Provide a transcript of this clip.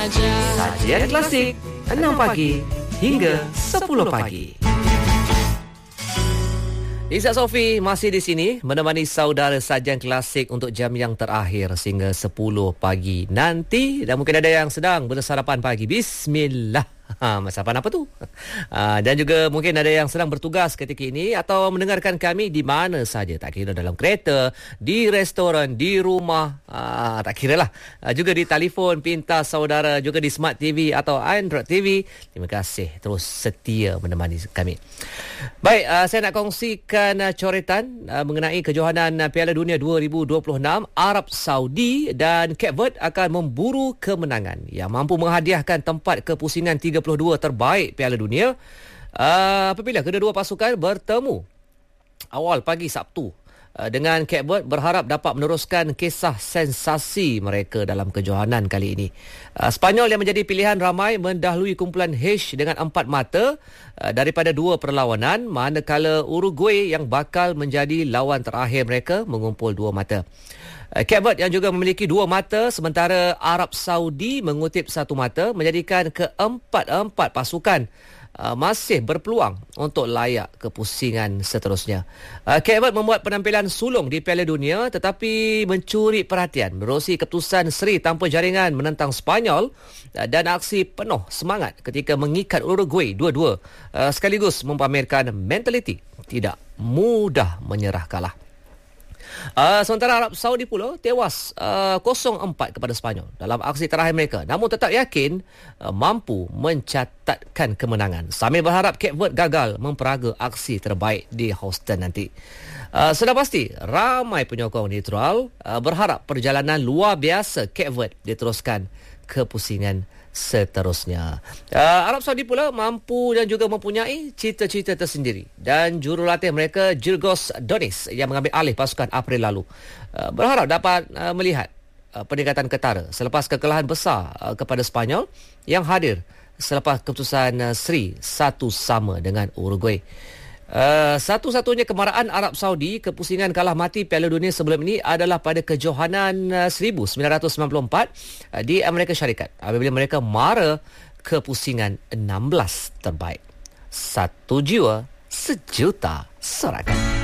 Sajian klasik 6 pagi hingga 10 pagi. Izzat Sofi masih di sini menemani saudara sajian klasik untuk jam yang terakhir sehingga 10 pagi nanti. Dan mungkin ada yang sedang bersarapan pagi. Bismillah. Sarapan apa tu? Dan juga mungkin ada yang sedang bertugas ketika ini atau mendengarkan kami di mana saja. Tak kira dalam kereta, di restoran, di rumah, tak kira lah. Juga di telefon pintar saudara, juga di Smart TV atau Android TV. Terima kasih terus setia menemani kami. Baik, saya nak kongsikan coretan mengenai kejohanan Piala Dunia 2026. Arab Saudi dan Cape Verde akan memburu kemenangan yang mampu menghadiahkan tempat ke pusingan 32 terbaik Piala Dunia apabila kedua-dua pasukan bertemu awal pagi Sabtu. Dengan Cape Verde berharap dapat meneruskan kisah sensasi mereka dalam kejohanan kali ini. Spanyol yang menjadi pilihan ramai mendahului kumpulan H dengan 4 mata daripada 2 perlawanan, manakala Uruguay yang bakal menjadi lawan terakhir mereka mengumpul 2 mata. Cape Verde yang juga memiliki 2 mata sementara Arab Saudi mengutip 1 mata menjadikan keempat-empat pasukan masih berpeluang untuk layak ke pusingan seterusnya. Cape Verde membuat penampilan sulung di Piala Dunia tetapi mencuri perhatian menerusi keputusan seri tanpa jaringan menentang Spanyol dan aksi penuh semangat ketika mengikat Uruguay 2-2 sekaligus mempamerkan mentaliti tidak mudah menyerah kalah. Sementara Arab Saudi pula tewas 0-4 kepada Spanyol dalam aksi terakhir mereka, namun tetap yakin mampu mencatatkan kemenangan sambil berharap Cape Verde gagal memperaga aksi terbaik di Houston nanti. Sudah pasti ramai penyokong neutral berharap perjalanan luar biasa Cape Verde diteruskan ke pusingan seterusnya. Arab Saudi pula mampu dan juga mempunyai cita-cita tersendiri dan jurulatih mereka Jirgos Donis yang mengambil alih pasukan April lalu berharap dapat melihat peningkatan ketara selepas kekalahan besar kepada Spanyol yang hadir selepas keputusan seri 1-1 dengan Uruguay. Satu-satunya kemarahan Arab Saudi ke pusingan kalah mati Piala Dunia sebelum ini adalah pada kejohanan 1994 di Amerika Syarikat apabila mereka mara ke pusingan 16 terbaik. 1 jiwa, 1 juta sorakan.